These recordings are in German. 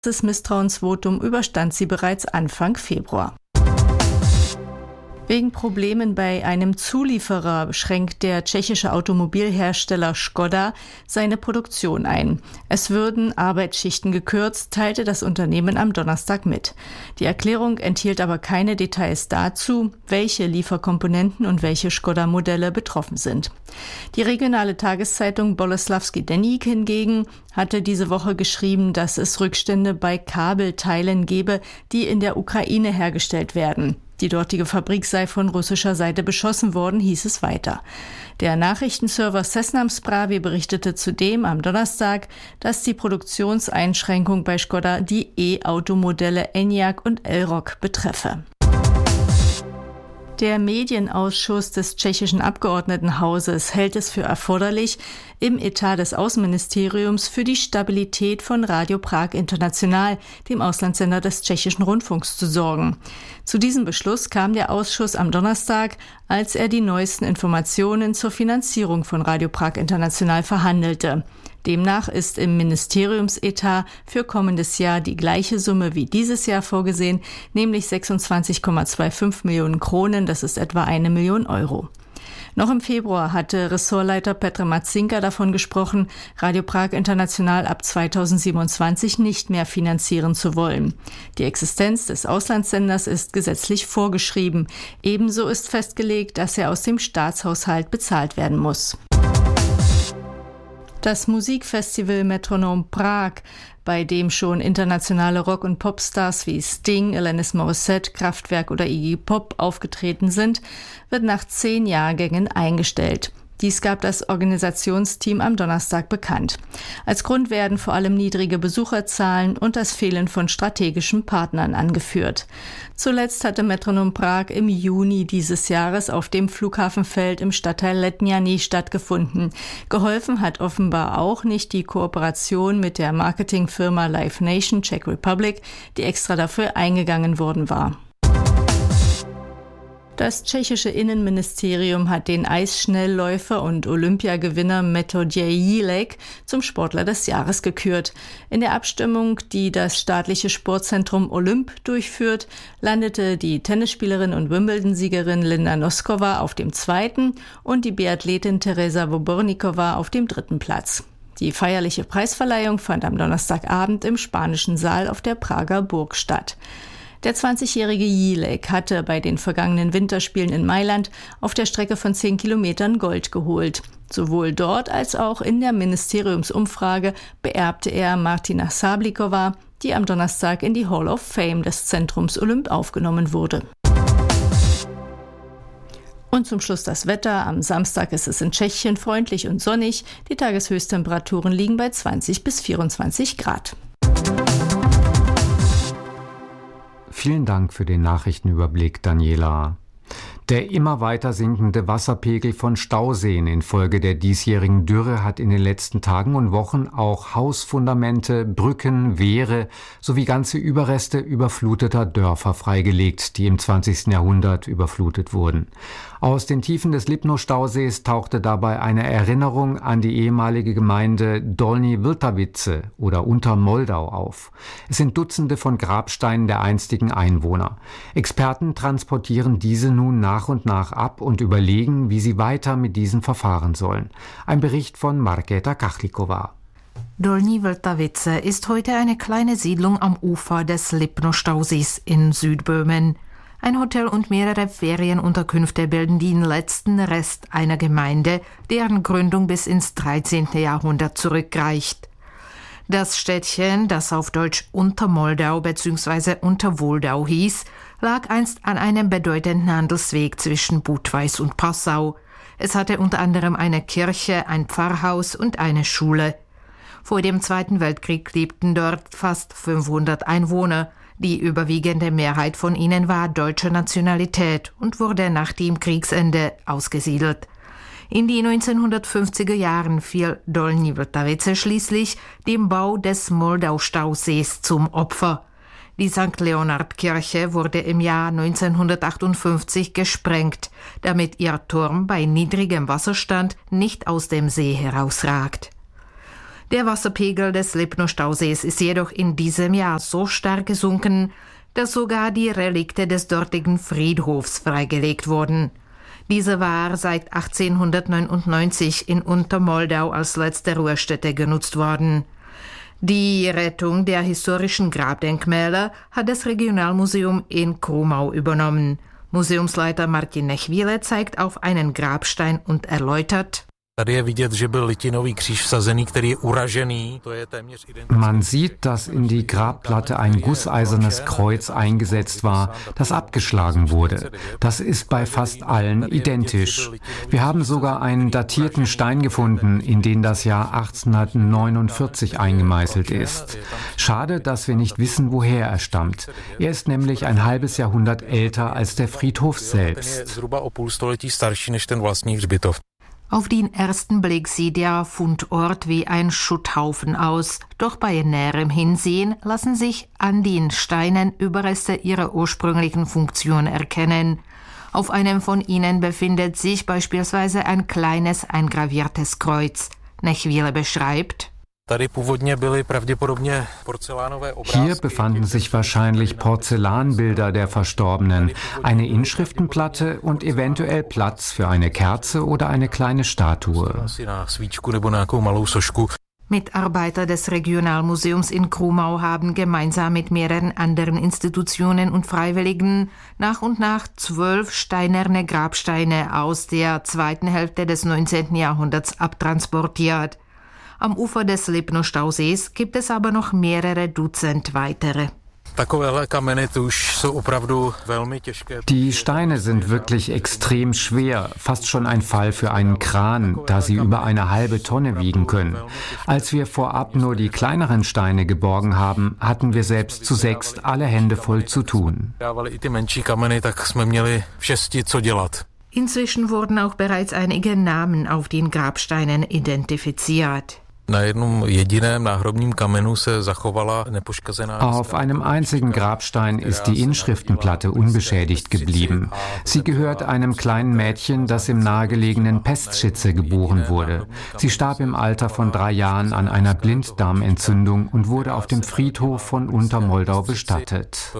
Das Misstrauensvotum überstand sie bereits Anfang Februar. Wegen Problemen bei einem Zulieferer schränkt der tschechische Automobilhersteller Škoda seine Produktion ein. Es würden Arbeitsschichten gekürzt, teilte das Unternehmen am Donnerstag mit. Die Erklärung enthielt aber keine Details dazu, welche Lieferkomponenten und welche Škoda-Modelle betroffen sind. Die regionale Tageszeitung Boleslavský deník hingegen hatte diese Woche geschrieben, dass es Rückstände bei Kabelteilen gebe, die in der Ukraine hergestellt werden. Die dortige Fabrik sei von russischer Seite beschossen worden, hieß es weiter. Der Nachrichtenserver Seznam Zprávy berichtete zudem am Donnerstag, dass die Produktionseinschränkung bei Škoda die E-Automodelle Enyaq und Elroq betreffe. Der Medienausschuss des tschechischen Abgeordnetenhauses hält es für erforderlich, im Etat des Außenministeriums für die Stabilität von Radio Prag International, dem Auslandssender des tschechischen Rundfunks, zu sorgen. Zu diesem Beschluss kam der Ausschuss am Donnerstag, als er die neuesten Informationen zur Finanzierung von Radio Prag International verhandelte. Demnach ist im Ministeriumsetat für kommendes Jahr die gleiche Summe wie dieses Jahr vorgesehen, nämlich 26,25 Millionen Kronen, das ist etwa 1 Million Euro. Noch im Februar hatte Ressortleiter Petr Matzinka davon gesprochen, Radio Prag International ab 2027 nicht mehr finanzieren zu wollen. Die Existenz des Auslandssenders ist gesetzlich vorgeschrieben. Ebenso ist festgelegt, dass er aus dem Staatshaushalt bezahlt werden muss. Das Musikfestival Metronom Prag, bei dem schon internationale Rock- und Popstars wie Sting, Alanis Morissette, Kraftwerk oder Iggy Pop aufgetreten sind, wird nach 10 Jahrgängen eingestellt. Dies gab das Organisationsteam am Donnerstag bekannt. Als Grund werden vor allem niedrige Besucherzahlen und das Fehlen von strategischen Partnern angeführt. Zuletzt hatte Metronom Prag im Juni dieses Jahres auf dem Flughafenfeld im Stadtteil Letňany stattgefunden. Geholfen hat offenbar auch nicht die Kooperation mit der Marketingfirma Live Nation Czech Republic, die extra dafür eingegangen worden war. Das tschechische Innenministerium hat den Eisschnellläufer und Olympiagewinner Metodij Jílek zum Sportler des Jahres gekürt. In der Abstimmung, die das staatliche Sportzentrum Olymp durchführt, landete die Tennisspielerin und Wimbledon-Siegerin Linda Noskova auf dem 2. und die Biathletin Teresa Voborníková auf dem 3. Platz. Die feierliche Preisverleihung fand am Donnerstagabend im Spanischen Saal auf der Prager Burg statt. Der 20-jährige Jílek hatte bei den vergangenen Winterspielen in Mailand auf der Strecke von 10 Kilometern Gold geholt. Sowohl dort als auch in der Ministeriumsumfrage beerbte er Martina Sablikova, die am Donnerstag in die Hall of Fame des Zentrums Olymp aufgenommen wurde. Und zum Schluss das Wetter. Am Samstag ist es in Tschechien freundlich und sonnig. Die Tageshöchsttemperaturen liegen bei 20 bis 24 Grad. Vielen Dank für den Nachrichtenüberblick, Daniela. Der immer weiter sinkende Wasserpegel von Stauseen infolge der diesjährigen Dürre hat in den letzten Tagen und Wochen auch Hausfundamente, Brücken, Wehre sowie ganze Überreste überfluteter Dörfer freigelegt, die im 20. Jahrhundert überflutet wurden. Aus den Tiefen des Lipno-Stausees tauchte dabei eine Erinnerung an die ehemalige Gemeinde Dolní Vltavice oder Untermoldau auf. Es sind Dutzende von Grabsteinen der einstigen Einwohner. Experten transportieren diese nun nach und nach ab und überlegen, wie sie weiter mit diesen verfahren sollen. Ein Bericht von Markéta Kachlikova. Dolní Vltavice ist heute eine kleine Siedlung am Ufer des Lipno-Stausees in Südböhmen. Ein Hotel und mehrere Ferienunterkünfte bilden den letzten Rest einer Gemeinde, deren Gründung bis ins 13. Jahrhundert zurückreicht. Das Städtchen, das auf Deutsch Untermoldau bzw. Unterwoldau hieß, lag einst an einem bedeutenden Handelsweg zwischen Budweis und Passau. Es hatte unter anderem eine Kirche, ein Pfarrhaus und eine Schule. Vor dem Zweiten Weltkrieg lebten dort fast 500 Einwohner. Die überwiegende Mehrheit von ihnen war deutscher Nationalität und wurde nach dem Kriegsende ausgesiedelt. In die 1950er Jahren fiel Dolní Vltavice schließlich dem Bau des Moldau-Stausees zum Opfer. Die St. Leonhard-Kirche wurde im Jahr 1958 gesprengt, damit ihr Turm bei niedrigem Wasserstand nicht aus dem See herausragt. Der Wasserpegel des Lipno-Stausees ist jedoch in diesem Jahr so stark gesunken, dass sogar die Relikte des dortigen Friedhofs freigelegt wurden. Diese war seit 1899 in Untermoldau als letzte Ruhestätte genutzt worden. Die Rettung der historischen Grabdenkmäler hat das Regionalmuseum in Krumau übernommen. Museumsleiter Martin Nechvíle zeigt auf einen Grabstein und erläutert: Man sieht, dass in die Grabplatte ein gusseisernes Kreuz eingesetzt war, das abgeschlagen wurde. Das ist bei fast allen identisch. Wir haben sogar einen datierten Stein gefunden, in den das Jahr 1849 eingemeißelt ist. Schade, dass wir nicht wissen, woher er stammt. Er ist nämlich ein halbes Jahrhundert älter als der Friedhof selbst. Auf den ersten Blick sieht der Fundort wie ein Schutthaufen aus. Doch bei näherem Hinsehen lassen sich an den Steinen Überreste ihrer ursprünglichen Funktion erkennen. Auf einem von ihnen befindet sich beispielsweise ein kleines eingraviertes Kreuz. Nechvíle beschreibt: Hier befanden sich wahrscheinlich Porzellanbilder der Verstorbenen, eine Inschriftenplatte und eventuell Platz für eine Kerze oder eine kleine Statue. Mitarbeiter des Regionalmuseums in Krumau haben gemeinsam mit mehreren anderen Institutionen und Freiwilligen nach und nach 12 steinerne Grabsteine aus der zweiten Hälfte des 19. Jahrhunderts abtransportiert. Am Ufer des Lipno-Stausees gibt es aber noch mehrere Dutzend weitere. Die Steine sind wirklich extrem schwer, fast schon ein Fall für einen Kran, da sie über eine halbe Tonne wiegen können. Als wir vorab nur die kleineren Steine geborgen haben, hatten wir selbst zu 6 alle Hände voll zu tun. Inzwischen wurden auch bereits einige Namen auf den Grabsteinen identifiziert. Auf einem einzigen Grabstein ist die Inschriftenplatte unbeschädigt geblieben. Sie gehört einem kleinen Mädchen, das im nahegelegenen Pestschitze geboren wurde. Sie starb im Alter von 3 Jahren an einer Blinddarmentzündung und wurde auf dem Friedhof von Untermoldau bestattet.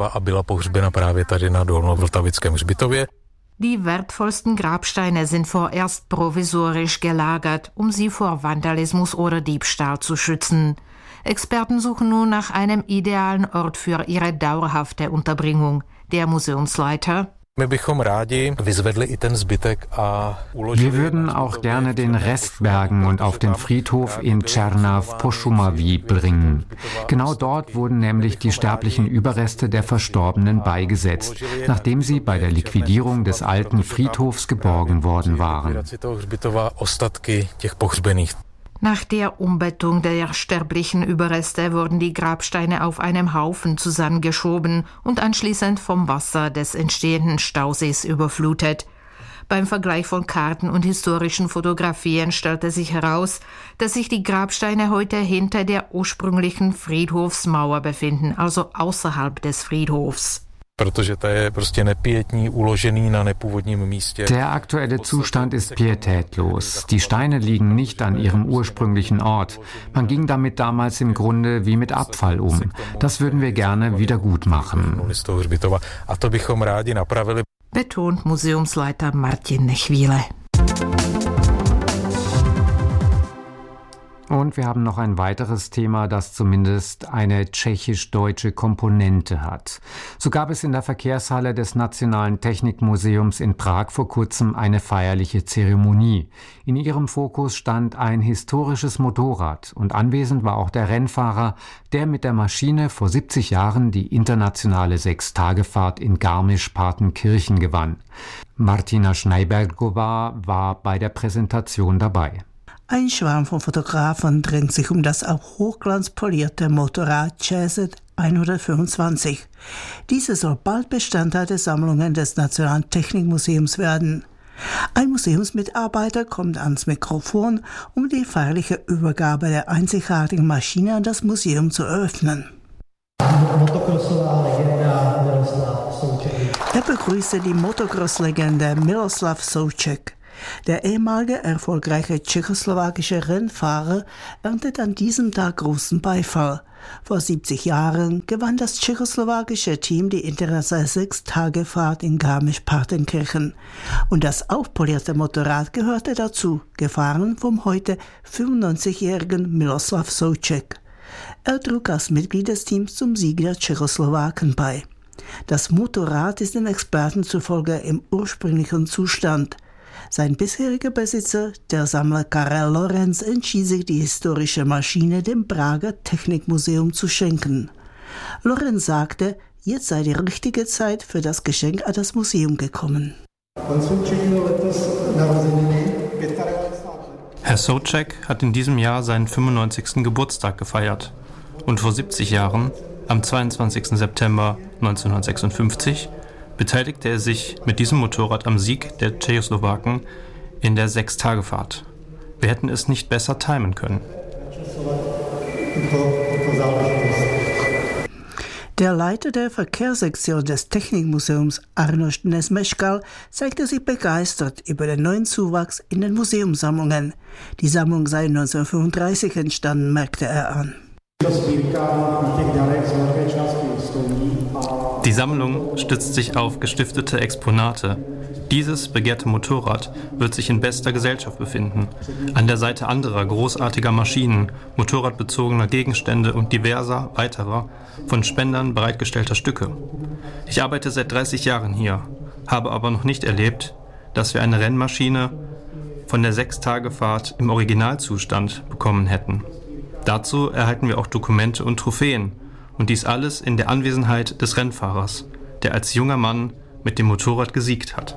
Die wertvollsten Grabsteine sind vorerst provisorisch gelagert, um sie vor Vandalismus oder Diebstahl zu schützen. Experten suchen nun nach einem idealen Ort für ihre dauerhafte Unterbringung. Der Museumsleiter: Wir würden auch gerne den Rest bergen und auf den Friedhof in Černá Pošumaví bringen. Genau dort wurden nämlich die sterblichen Überreste der Verstorbenen beigesetzt, nachdem sie bei der Liquidierung des alten Friedhofs geborgen worden waren. Nach der Umbettung der sterblichen Überreste wurden die Grabsteine auf einem Haufen zusammengeschoben und anschließend vom Wasser des entstehenden Stausees überflutet. Beim Vergleich von Karten und historischen Fotografien stellte sich heraus, dass sich die Grabsteine heute hinter der ursprünglichen Friedhofsmauer befinden, also außerhalb des Friedhofs. Der aktuelle Zustand ist pietätlos. Die Steine liegen nicht an ihrem ursprünglichen Ort. Man ging damit damals im Grunde wie mit Abfall um. Das würden wir gerne wieder gut machen. Betont Museumsleiter Martin Nechvíle. Und wir haben noch ein weiteres Thema, das zumindest eine tschechisch-deutsche Komponente hat. So gab es in der Verkehrshalle des Nationalen Technikmuseums in Prag vor kurzem eine feierliche Zeremonie. In ihrem Fokus stand ein historisches Motorrad und anwesend war auch der Rennfahrer, der mit der Maschine vor 70 Jahren die internationale 6-Tage-Fahrt in Garmisch-Partenkirchen gewann. Martina Schneibergova war bei der Präsentation dabei. Ein Schwarm von Fotografen drängt sich um das auf Hochglanz polierte Motorrad Chazet 125. Dieses soll bald Bestandteil der Sammlungen des Nationalen Technikmuseums werden. Ein Museumsmitarbeiter kommt ans Mikrofon, um die feierliche Übergabe der einzigartigen Maschine an das Museum zu eröffnen. Er begrüßte die Motocross-Legende Miroslav Souček. Der ehemalige erfolgreiche tschechoslowakische Rennfahrer erntet an diesem Tag großen Beifall. Vor 70 Jahren gewann das tschechoslowakische Team die internationale 6-Tage-Fahrt in Garmisch-Partenkirchen. Und das aufpolierte Motorrad gehörte dazu, gefahren vom heute 95-jährigen Miroslav Souček. Er trug als Mitglied des Teams zum Sieg der Tschechoslowaken bei. Das Motorrad ist den Experten zufolge im ursprünglichen Zustand. Sein bisheriger Besitzer, der Sammler Karel Lorenz, entschied sich, die historische Maschine dem Prager Technikmuseum zu schenken. Lorenz sagte, jetzt sei die richtige Zeit für das Geschenk an das Museum gekommen. Herr Souček hat in diesem Jahr seinen 95. Geburtstag gefeiert. Und vor 70 Jahren, am 22. September 1956, beteiligte er sich mit diesem Motorrad am Sieg der Tschechoslowaken in der 6-Tage-Fahrt. Wir hätten es nicht besser timen können. Der Leiter der Verkehrssektion des Technikmuseums, Arnošt Nesmeškal, zeigte sich begeistert über den neuen Zuwachs in den Museumssammlungen. Die Sammlung sei 1935 entstanden, merkte er an. Die Sammlung stützt sich auf gestiftete Exponate. Dieses begehrte Motorrad wird sich in bester Gesellschaft befinden. An der Seite anderer großartiger Maschinen, motorradbezogener Gegenstände und diverser weiterer, von Spendern bereitgestellter Stücke. Ich arbeite seit 30 Jahren hier, habe aber noch nicht erlebt, dass wir eine Rennmaschine von der 6-Tage-Fahrt im Originalzustand bekommen hätten. Dazu erhalten wir auch Dokumente und Trophäen. Und dies alles in der Anwesenheit des Rennfahrers, der als junger Mann mit dem Motorrad gesiegt hat.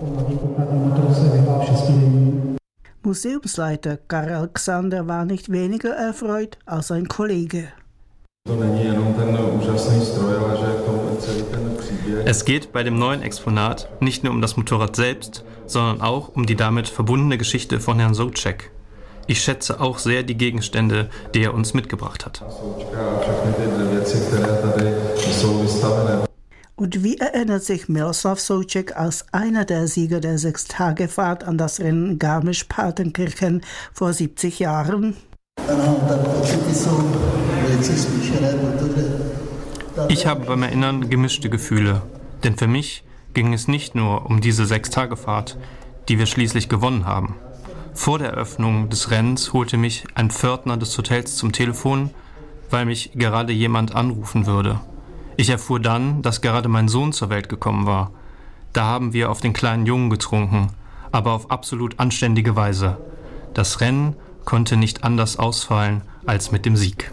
Museumsleiter Karel Xander war nicht weniger erfreut als sein Kollege. Es geht bei dem neuen Exponat nicht nur um das Motorrad selbst, sondern auch um die damit verbundene Geschichte von Herrn Souček. Ich schätze auch sehr die Gegenstände, die er uns mitgebracht hat. Und wie erinnert sich Miroslav Souček als einer der Sieger der 6-Tage-Fahrt an das Rennen Garmisch-Partenkirchen vor 70 Jahren? Ich habe beim Erinnern gemischte Gefühle, denn für mich ging es nicht nur um diese 6-Tage-Fahrt, die wir schließlich gewonnen haben. Vor der Eröffnung des Rennens holte mich ein Pförtner des Hotels zum Telefon, weil mich gerade jemand anrufen würde. Ich erfuhr dann, dass gerade mein Sohn zur Welt gekommen war. Da haben wir auf den kleinen Jungen getrunken, aber auf absolut anständige Weise. Das Rennen konnte nicht anders ausfallen als mit dem Sieg.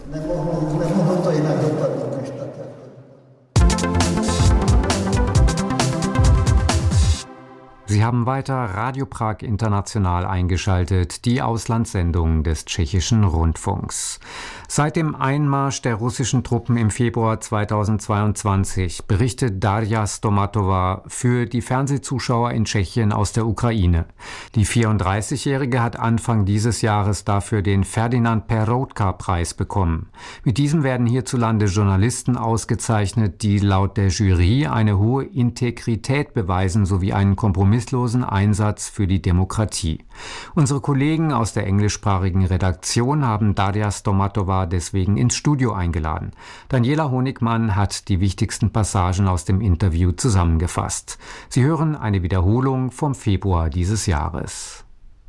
Sie haben weiter Radio Prag International eingeschaltet, die Auslandssendung des tschechischen Rundfunks. Seit dem Einmarsch der russischen Truppen im Februar 2022 berichtet Darja Stomatova für die Fernsehzuschauer in Tschechien aus der Ukraine. Die 34-Jährige hat Anfang dieses Jahres dafür den Ferdinand Peroutka-Preis bekommen. Mit diesem werden hierzulande Journalisten ausgezeichnet, die laut der Jury eine hohe Integrität beweisen sowie einen kompromisslosen Einsatz für die Demokratie. Unsere Kollegen aus der englischsprachigen Redaktion haben Darja Stomatova deswegen ins Studio eingeladen. Daniela Honigmann hat die wichtigsten Passagen aus dem Interview zusammengefasst. Sie hören eine Wiederholung vom Februar dieses Jahres.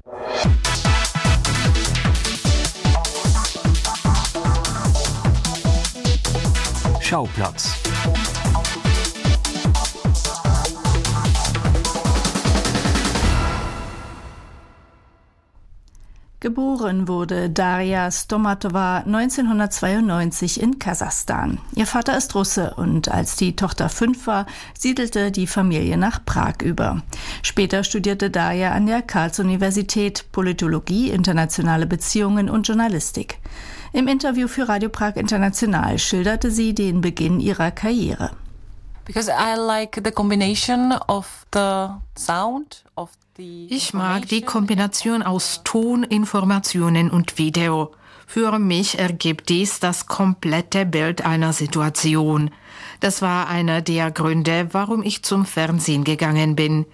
Schauplatz. Geboren wurde Darja Stomatova 1992 in Kasachstan. Ihr Vater ist Russe und als die Tochter 5 war, siedelte die Familie nach Prag über. Später studierte Darja an der Karls-Universität Politologie, internationale Beziehungen und Journalistik. Im Interview für Radio Prag International schilderte sie den Beginn ihrer Karriere. Because I like the combination of the sound of Ich mag die Kombination aus Ton, Informationen und Video. Für mich ergibt dies das komplette Bild einer Situation. Das war einer der Gründe, warum ich zum Fernsehen gegangen bin.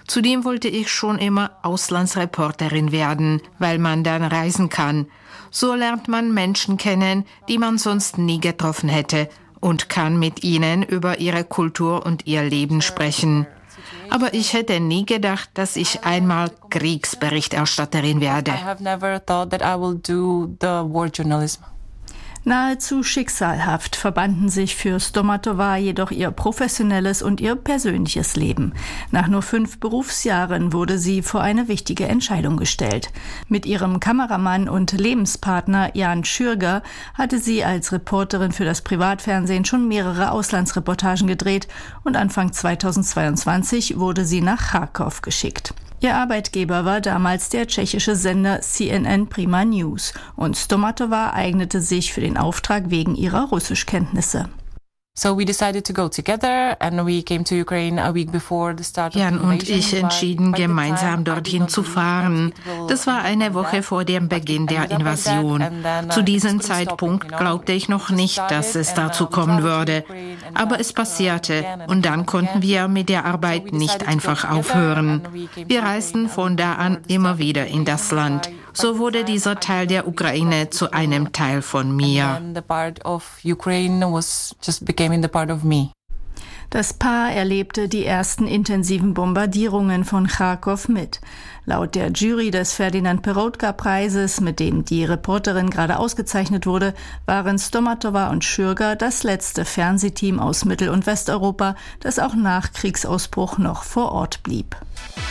Zudem wollte ich schon immer Auslandsreporterin werden, weil man dann reisen kann. So lernt man Menschen kennen, die man sonst nie getroffen hätte und kann mit ihnen über ihre Kultur und ihr Leben sprechen. Aber ich hätte nie gedacht, dass ich einmal Kriegsberichterstatterin werde. I have never thought that I will do the war journalism. Nahezu schicksalhaft verbanden sich für Stomatova jedoch ihr professionelles und ihr persönliches Leben. Nach nur 5 Berufsjahren wurde sie vor eine wichtige Entscheidung gestellt. Mit ihrem Kameramann und Lebenspartner Jan Schürger hatte sie als Reporterin für das Privatfernsehen schon mehrere Auslandsreportagen gedreht und Anfang 2022 wurde sie nach Charkow geschickt. Ihr Arbeitgeber war damals der tschechische Sender CNN Prima News und Stomatova eignete sich für den Auftrag wegen ihrer Russischkenntnisse. So we decided to go together and we came to Ukraine a week before the start of the Jan und ich invasion, entschieden, but by the gemeinsam time I dorthin did zu not fahren. believe that it will Das war eine Woche vor dem Beginn der Invasion. Zu diesem Zeitpunkt glaubte ich noch nicht, dass es dazu kommen würde. Aber es passierte und dann konnten wir mit der Arbeit nicht einfach aufhören. Wir reisten von da an immer wieder in das Land. So wurde dieser Teil der Ukraine zu einem Teil von mir. And the part of Ukraine was just became the part of me. Das Paar erlebte die ersten intensiven Bombardierungen von Charkow mit. Laut der Jury des Ferdinand-Peroutka-Preises, mit dem die Reporterin gerade ausgezeichnet wurde, waren Stomatova und Schürger das letzte Fernsehteam aus Mittel- und Westeuropa, das auch nach Kriegsausbruch noch vor Ort blieb.